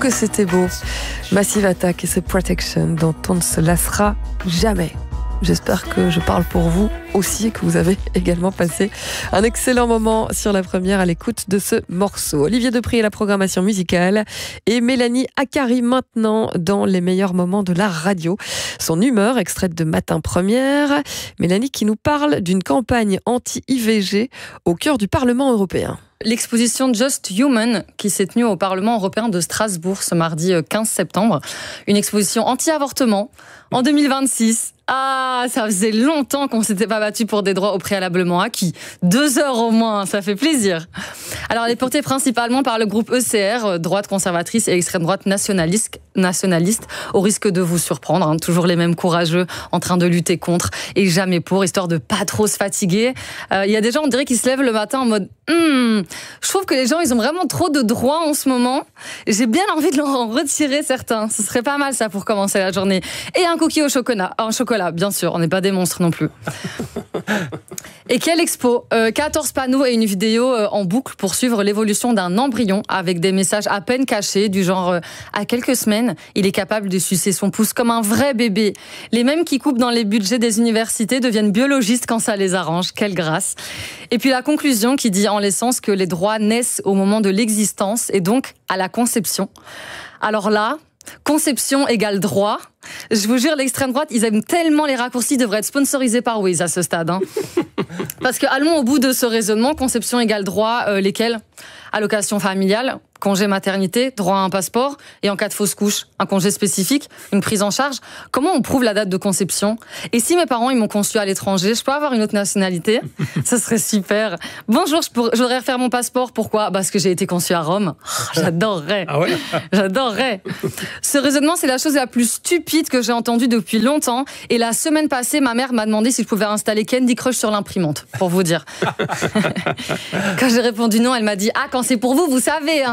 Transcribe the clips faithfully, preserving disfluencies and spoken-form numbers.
que c'était beau. Massive Attack et ce Protection dont on ne se lassera jamais. J'espère que je parle pour vous aussi, que vous avez également passé un excellent moment sur la première à l'écoute de ce morceau. Olivier Depré et la programmation musicale et Mélanie Akari maintenant dans les meilleurs moments de la radio. Son humeur extraite de Matin Première. Mélanie qui nous parle d'une campagne anti-I V G au cœur du Parlement européen. L'exposition Just Human qui s'est tenue au Parlement européen de Strasbourg ce mardi quinze septembre. Une exposition anti-avortement en deux mille vingt-six. Ah, ça faisait longtemps qu'on s'était pas battu pour des droits au préalablement acquis. Deux heures au moins, ça fait plaisir. Alors, elle est portée principalement par le groupe E C R, droite conservatrice et extrême droite nationaliste, nationaliste au risque de vous surprendre. Hein, toujours les mêmes courageux en train de lutter contre et jamais pour, histoire de pas trop se fatiguer. Il euh, y a des gens, on dirait, qui se lèvent le matin en mode hmm, je trouve que les gens, ils ont vraiment trop de droits en ce moment. J'ai bien envie de leur en retirer certains. Ce serait pas mal ça pour commencer la journée. Et un cookie au chocolat, en chocolat, bien sûr. On n'est pas des monstres non plus. Et quelle expo euh, quatorze panneaux et une vidéo euh, en boucle pour suivre l'évolution d'un embryon avec des messages à peine cachés du genre euh, à quelques semaines, il est capable de sucer son pouce comme un vrai bébé. Les mêmes qui coupent dans les budgets des universités deviennent biologistes quand ça les arrange. Quelle grâce. Et puis la conclusion qui dit en l'essence que les droits naissent au moment de l'existence et donc à la conception. Alors là, conception égale droit. Je vous jure, l'extrême droite, ils aiment tellement les raccourcis, ils devraient être sponsorisés par Wiz à ce stade. Hein. Parce que allons au bout de ce raisonnement, conception égale droit, euh, lesquels ? Allocation familiale, congé maternité, droit à un passeport, et en cas de fausse couche, un congé spécifique, une prise en charge. Comment on prouve la date de conception ? Et si mes parents ils m'ont conçu à l'étranger, je peux avoir une autre nationalité ? Ça serait super. Bonjour, je, pour... je voudrais refaire mon passeport. Pourquoi ? Parce que j'ai été conçue à Rome. J'adorerais. Ah ouais ? J'adorerais. Ce raisonnement, c'est la chose la plus stupide que j'ai entendue depuis longtemps. Et la semaine passée, ma mère m'a demandé si je pouvais installer Candy Crush sur l'imprimante, pour vous dire. Quand j'ai répondu non, elle m'a dit « Ah, quand c'est pour vous, vous savez, hein !»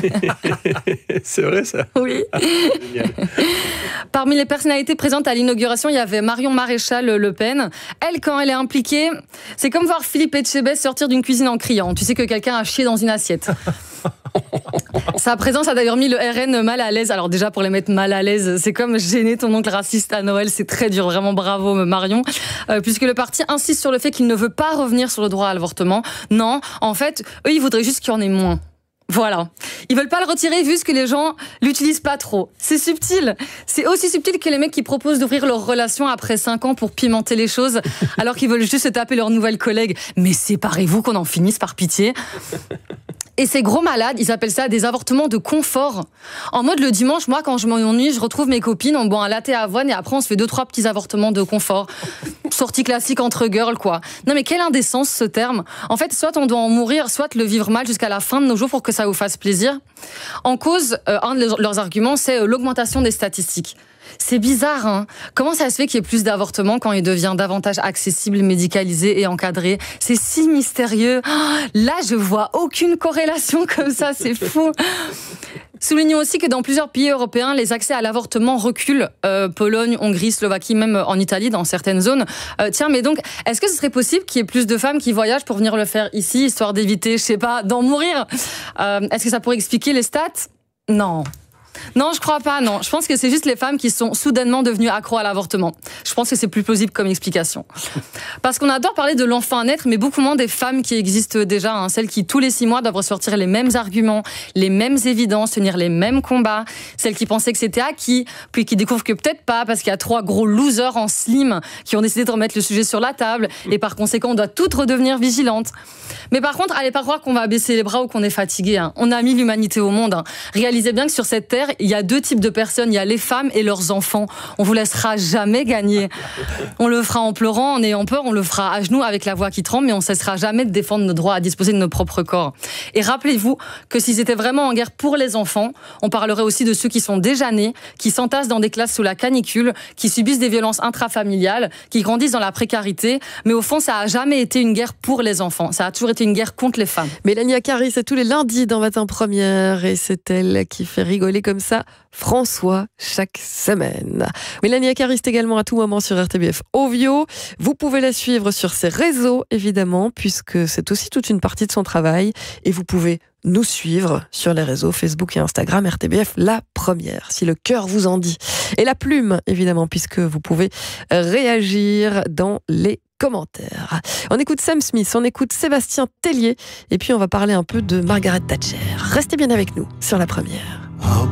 C'est vrai ça ? Oui. Parmi les personnalités présentes à l'inauguration, il y avait Marion Maréchal Le Pen. Elle, quand elle est impliquée, c'est comme voir Philippe Etchebest sortir d'une cuisine en criant. Tu sais que quelqu'un a chié dans une assiette. Sa présence a d'ailleurs mis le R N mal à l'aise. Alors déjà, pour les mettre mal à l'aise, c'est comme gêner ton oncle raciste à Noël. C'est très dur, vraiment bravo Marion. Euh, puisque le parti insiste sur le fait qu'il ne veut pas revenir sur le droit à l'avortement. Non, en fait, eux, ils voudraient juste qu'il y en ait moins. Voilà. Ils veulent pas le retirer vu que les gens l'utilisent pas trop. C'est subtil. C'est aussi subtil que les mecs qui proposent d'ouvrir leur relation après cinq ans pour pimenter les choses, alors qu'ils veulent juste se taper leurs nouvelles collègues. Mais séparez-vous qu'on en finisse par pitié. Et ces gros malades, ils appellent ça des avortements de confort. En mode, le dimanche, moi, quand je m'ennuie, je retrouve mes copines, on boit un latte à avoine et après, on se fait deux, trois petits avortements de confort. Sortie classique entre girls, quoi. Non, mais quelle indécence, ce terme. En fait, soit on doit en mourir, soit le vivre mal jusqu'à la fin de nos jours pour que ça vous fasse plaisir. En cause, euh, un de leurs arguments, c'est euh, l'augmentation des statistiques. C'est bizarre, hein. Comment ça se fait qu'il y ait plus d'avortements quand il devient davantage accessible, médicalisé et encadré ? C'est si mystérieux. Là, je vois aucune corrélation comme ça, c'est fou. Soulignons aussi que dans plusieurs pays européens, les accès à l'avortement reculent. Euh, Pologne, Hongrie, Slovaquie, même en Italie, dans certaines zones. Euh, tiens, mais donc, est-ce que ce serait possible qu'il y ait plus de femmes qui voyagent pour venir le faire ici, histoire d'éviter, je sais pas, d'en mourir ? euh, Est-ce que ça pourrait expliquer les stats ? Non. Non, je crois pas, non. Je pense que c'est juste les femmes qui sont soudainement devenues accros à l'avortement. Je pense que c'est plus plausible comme explication. Parce qu'on adore parler de l'enfant à naître, mais beaucoup moins des femmes qui existent déjà, hein. Celles qui, tous les six mois, doivent ressortir les mêmes arguments, les mêmes évidences, tenir les mêmes combats. Celles qui pensaient que c'était acquis, puis qui découvrent que peut-être pas, parce qu'il y a trois gros losers en slim qui ont décidé de remettre le sujet sur la table, et par conséquent, on doit toutes redevenir vigilantes. Mais par contre, allez pas croire qu'on va baisser les bras ou qu'on est fatigué, hein. On a mis l'humanité au monde, hein. Réalisez bien que sur cette terre, il y a deux types de personnes. Il y a les femmes et leurs enfants. On vous laissera jamais gagner. On le fera en pleurant, en ayant peur. On le fera à genoux avec la voix qui tremble, mais on ne cessera jamais de défendre nos droits à disposer de nos propres corps. Et rappelez-vous que s'ils étaient vraiment en guerre pour les enfants, on parlerait aussi de ceux qui sont déjà nés, qui s'entassent dans des classes sous la canicule, qui subissent des violences intrafamiliales, qui grandissent dans la précarité. Mais au fond, ça n'a jamais été une guerre pour les enfants. Ça a toujours été une guerre contre les femmes. Mélanie Akari, c'est tous les lundis dans Matin Première et c'est elle qui fait rigoler comme comme ça François chaque semaine. Mélanie Akarist également à tout moment sur R T B F Ovio. Vous pouvez la suivre sur ses réseaux, évidemment, puisque c'est aussi toute une partie de son travail. Et vous pouvez nous suivre sur les réseaux Facebook et Instagram, R T B F La Première, si le cœur vous en dit. Et la plume, évidemment, puisque vous pouvez réagir dans les commentaires. On écoute Sam Smith, on écoute Sébastien Tellier, et puis on va parler un peu de Margaret Thatcher. Restez bien avec nous sur La Première.